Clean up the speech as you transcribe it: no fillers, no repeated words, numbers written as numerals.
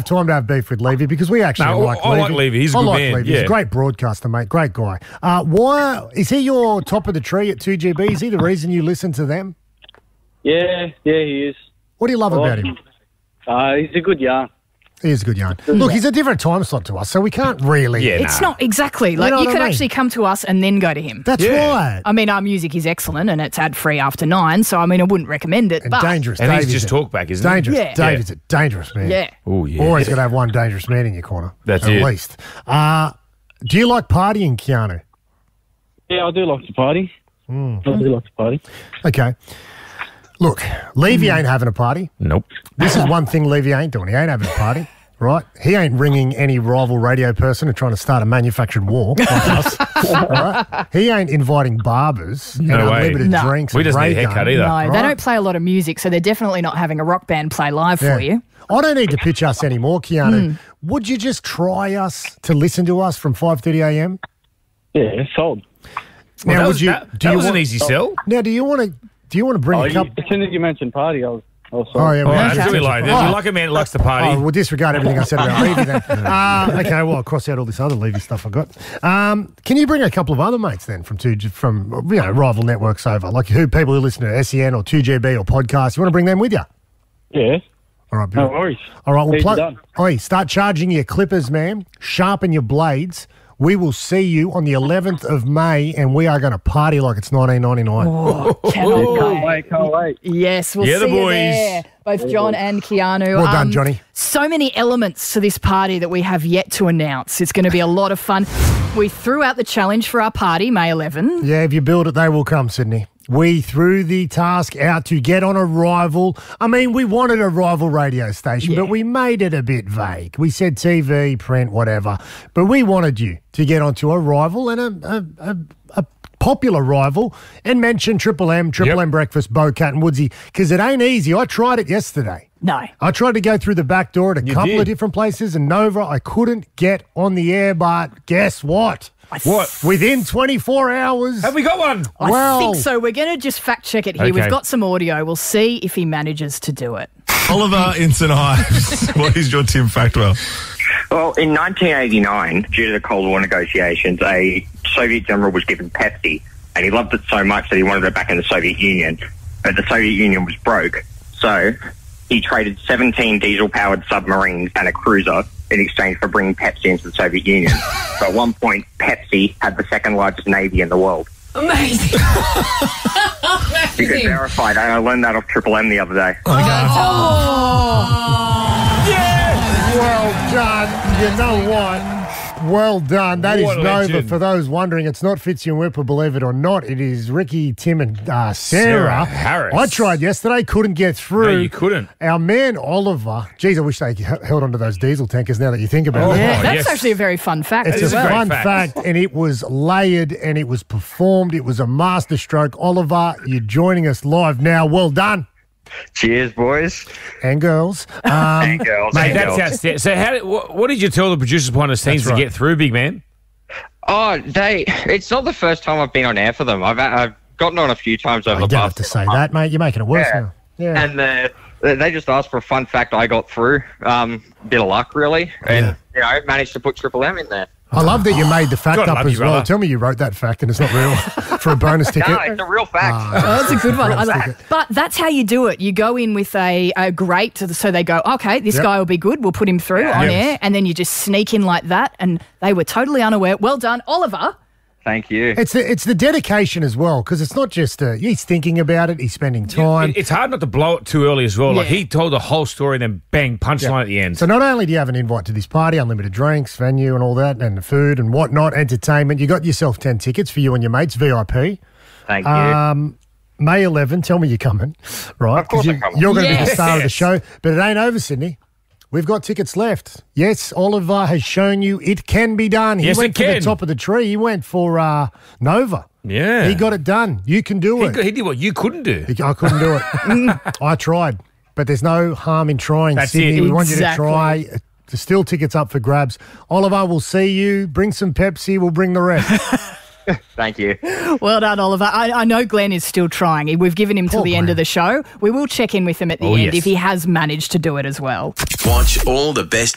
time to have beef with Levy because we actually like Levy. I like Levy. He's a good man. Levy. He's a great broadcaster, mate. Great guy. Why is he your top of the tree at 2GB? Is he the reason you listen to them? Yeah, he is. What do you love about him? He's a good yarn. He is a good yarn. Look, he's a different time slot to us, so we can't really... It's not exactly. Like, you could actually come to us and then go to him. That's right. I mean, our music is excellent and it's ad-free after 9, so, I mean, I wouldn't recommend it. And but dangerous. And Dave he's just talkback, isn't dangerous. he? Yeah. Dave is a dangerous man. Yeah. Oh, yeah. Always got to have one dangerous man in your corner. That's at it. least. Do you like partying, Keanu? Yeah, I do like to party. I do like to party. Okay. Look, Levy ain't having a party. Nope. This is one thing Levy ain't doing. He ain't having a party, right? He ain't ringing any rival radio person and trying to start a manufactured war like us. All right? He ain't inviting barbers and unlimited drinks. We and doesn't need a Ray haircut gun. either. No, Right? they don't play a lot of music, so they're definitely not having a rock band play live for you. I don't need to pitch us anymore, Keanu. Would you just try us to listen to us from 5:30am? Yeah, sold. Now, would you? That was an easy sell. Now, do you want to bring a couple? As soon as you mentioned party, I was sold. Oh, yeah, Oh, well, that's what we like. You like a man that likes to party. Oh, we'll disregard everything I said about Levy then. Okay, well, I'll cross out all this other Levy stuff I got. Can you bring a couple of other mates then from rival networks over, like people who listen to SEN or 2GB or podcasts? You want to bring them with you? Yeah. All right, No worries. All right, Easy done. start charging your clippers, man. Sharpen your blades. We will see you on the 11th of May, and we are going to party like it's 1999. Oh, cannot wait. Can't wait. Yes, we'll Yeah, see the you boys. there. Both John and Keanu. Well done, Johnny. So many elements to this party that we have yet to announce. It's going to be a lot of fun. We threw out the challenge for our party, May 11. Yeah, if you build it, they will come, Sydney. We threw the task out to get on a rival. I mean, we wanted a rival radio station, but we made it a bit vague. We said TV, print, whatever. But we wanted you to get onto a rival and a popular rival and mention Triple M Breakfast, Bocat and Woodsy, because it ain't easy. I tried it yesterday. No. I tried to go through the back door at a couple of different places and Nova. I couldn't get on the air, but guess what? What? Within 24 hours. Have we got one? I think so. We're going to just fact check it here. Okay. We've got some audio. We'll see if he manages to do it. Oliver in St Ives, what is your Tim Factwell? Well, in 1989, due to the Cold War negotiations, a Soviet general was given Pepsi, and he loved it so much that he wanted it back in the Soviet Union. But the Soviet Union was broke, so he traded 17 diesel-powered submarines and a cruiser in exchange for bringing Pepsi into the Soviet Union. So at one point, Pepsi had the second largest navy in the world. Amazing. You can verify that. I learned that off Triple M the other day. Well done. You know what? Well done. That What is a Nova. legend. For those wondering, it's not Fitzy and Whipper, believe it or not. It is Ricky, Tim and Sarah. Harris. I tried yesterday, couldn't get through. No, you couldn't. Our man Oliver, geez, I wish they held onto those diesel tankers now that you think about it. Yeah, that's yes. actually a very fun fact It's as a well. fun great fact, and it was layered, and it was performed. It was a masterstroke. Oliver, you're joining us live now. Well done. Cheers, boys. And girls. And girls. Mate, and that's girls. outstanding. So what did you tell the producers behind the scenes That's right. to get through, big man? Oh, it's not the first time I've been on air for them. I've gotten on a few times over You the don't have past. to say that, mate. You're making it worse now. Yeah. And they just asked for a fun fact I got through. Bit of luck, really. And, managed to put Triple M in there. I love that you made the fact God up love as you, well. brother. Tell me you wrote that fact and it's not real for a bonus ticket. No, it's a real fact. Oh, that's a good one. I like- but that's how you do it. You go in with a great, so they go, okay, this guy will be good. We'll put him through on air. And then you just sneak in like that. And they were totally unaware. Well done, Oliver. Thank you. It's the dedication as well, because it's not just he's thinking about it, he's spending time. It's hard not to blow it too early as well. Like Yeah. he told the whole story and then bang, punchline at the end. So not only do you have an invite to this party, unlimited drinks, venue and all that, and the food and whatnot, entertainment, you got yourself 10 tickets for you and your mates, VIP. Thank you. May 11, tell me you're coming, right? Of course I'm coming. You're going to be the Yes. star of the show, but it ain't over, Sydney. We've got tickets left. Yes, Oliver has shown you it can be done. He Yes, went it for the can. top of the tree. He went for Nova. Yeah. He got it done. You can do it. He did what you couldn't do. I couldn't do it. I tried, but there's no harm in trying, That's Sydney. it. We want you to Exactly. try. There's still tickets up for grabs. Oliver, we'll see you. Bring some Pepsi. We'll bring the rest. Thank you. Well done, Oliver. I know Glenn is still trying. We've given him till the end Glenn. of the show. We will check in with him at the end yes. if he has managed to do it as well. Watch all the best